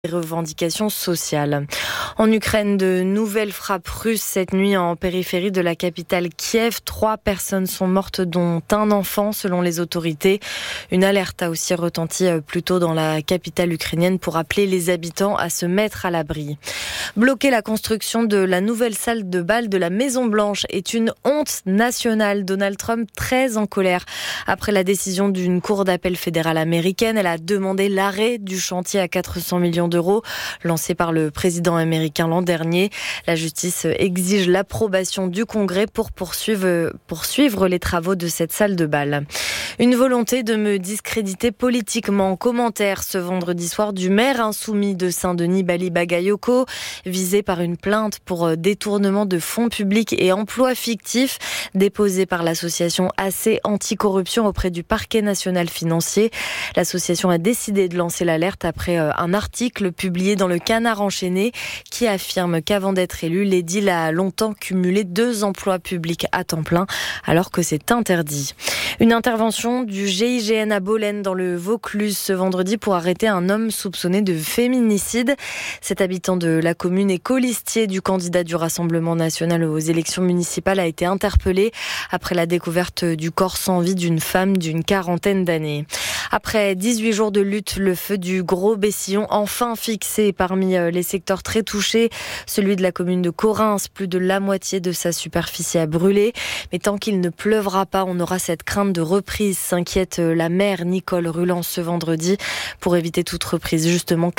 revendications sociales. En Ukraine, de nouvelles frappes russes cette nuit en périphérie de la capitale Kiev. 3 personnes sont mortes, dont un enfant, selon les autorités. Une alerte a aussi retenti plus tôt dans la capitale ukrainienne pour appeler les habitants à se mettre à l'abri. Bloquer la construction de la nouvelle salle de bal de la Maison-Blanche est une honte nationale. Donald Trump, très en colère. Après la décision d'une cour d'appel fédérale américaine, elle a demandé l'arrêt du chantier à 400 millions d'euros lancé par le président américain l'an dernier. La justice exige l'approbation du Congrès pour poursuivre les travaux de cette salle de bal. Une volonté de me discréditer politiquement. En commentaire ce vendredi soir du maire insoumis de Saint-Denis, Bali Bagayoko, visé par une plainte pour détournement de fonds publics et emploi fictif déposée par l'association AC Anticorruption auprès du parquet national financier. L'association a décidé de lancer l'alerte après un article publié dans le Canard enchaîné qui affirme qu'avant d'être élu, l'édile a longtemps cumulé 2 emplois publics à temps plein alors que c'est interdit. Une intervention du GIGN à Bolène dans le Vaucluse ce vendredi pour arrêter un homme soupçonné de féminicide. Cet habitant de la commune et colistier du candidat du Rassemblement national aux élections municipales a été interpellé après la découverte du corps sans vie d'une femme d'une quarantaine d'années. Après 18 jours de lutte, le feu du Gros Bessillon enfin fixé parmi les secteurs très touchés. Celui de la commune de Corrins, plus de la moitié de sa superficie a brûlé. Mais tant qu'il ne pleuvra pas, on aura cette crainte de reprise, s'inquiète la maire Nicole Ruland ce vendredi. Pour éviter toute reprise, justement,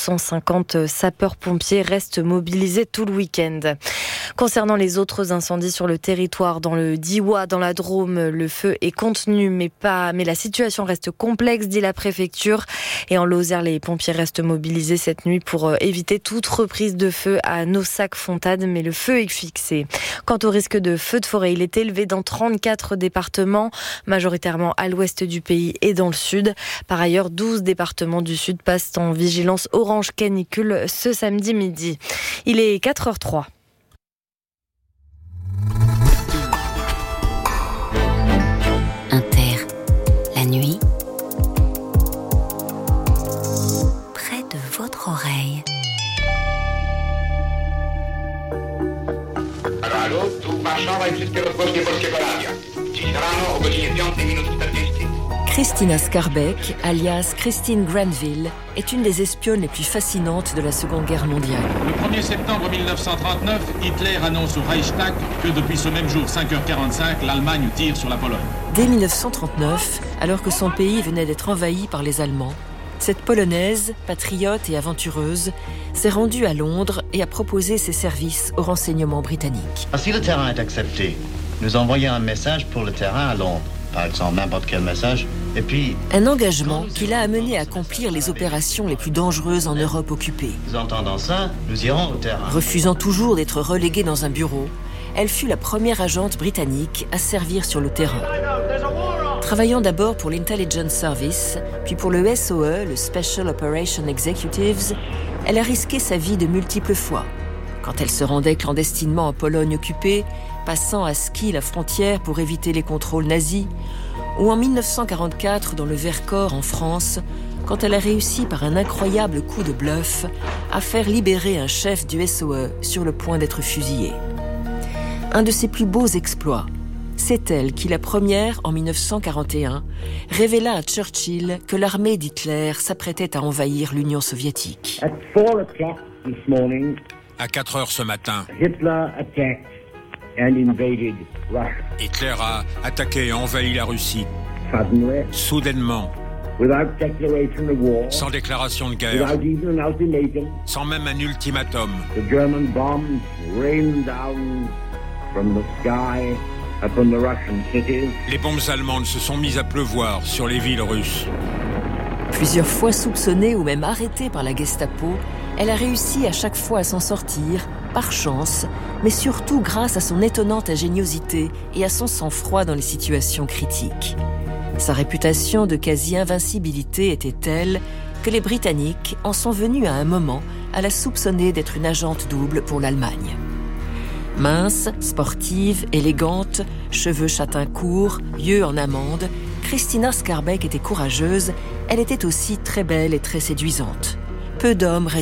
450 sapeurs-pompiers restent mobilisés tout le week-end. Concernant les autres incendies sur le territoire, dans le Diois, dans la Drôme, le feu est contenu, mais la situation reste complexe, dit la préfecture. Et en Lozère, les pompiers restent mobilisés cette nuit pour éviter toute reprise de feu à Naussac-Fontade, mais le feu est fixé. Quant au risque de feu de forêt, il est élevé dans 34 départements, majoritairement à l'ouest du pays et dans le sud. Par ailleurs, 12 départements du sud passent en vigilance orange canicule ce samedi midi. Il est 4h03. Inter, la nuit, près de votre oreille. Halo, tu Warszawa i wszystkie rozgłośnie Polskiego Radia. Dziś rano o godzinie 5:40. Christina Skarbek, alias Christine Granville, est une des espionnes les plus fascinantes de la Seconde Guerre mondiale. Le 1er septembre 1939, Hitler annonce au Reichstag que depuis ce même jour, 5h45, l'Allemagne tire sur la Pologne. Dès 1939, alors que son pays venait d'être envahi par les Allemands, cette Polonaise, patriote et aventureuse, s'est rendue à Londres et a proposé ses services aux renseignements britanniques. Si le terrain est accepté, nous envoyons un message pour le terrain à Londres. Par exemple, n'importe quel message. Et puis... Un engagement qui l'a amené à accomplir les opérations les plus dangereuses en Europe occupée. Nous entendant ça, nous irons au terrain. Refusant toujours d'être reléguée dans un bureau, elle fut la première agente britannique à servir sur le terrain. Travaillant d'abord pour l'Intelligence Service, puis pour le SOE, le Special Operation Executives, elle a risqué sa vie de multiples fois. Quand elle se rendait clandestinement en Pologne occupée, passant à ski la frontière pour éviter les contrôles nazis, ou en 1944 dans le Vercors en France, quand elle a réussi par un incroyable coup de bluff à faire libérer un chef du SOE sur le point d'être fusillé. Un de ses plus beaux exploits, c'est elle qui, la première, en 1941, révéla à Churchill que l'armée d'Hitler s'apprêtait à envahir l'Union soviétique. À 4 heures ce matin, Hitler a attaqué et envahi la Russie. Soudainement, sans déclaration de guerre, sans même un ultimatum. Les bombes allemandes se sont mises à pleuvoir sur les villes russes. Plusieurs fois soupçonnée ou même arrêtée par la Gestapo, elle a réussi à chaque fois à s'en sortir, par chance, mais surtout grâce à son étonnante ingéniosité et à son sang-froid dans les situations critiques. Sa réputation de quasi-invincibilité était telle que les Britanniques en sont venus à un moment à la soupçonner d'être une agente double pour l'Allemagne. Mince, sportive, élégante, cheveux châtains courts, yeux en amande, Christina Skarbek était courageuse, elle était aussi très belle et très séduisante. peu d'hommes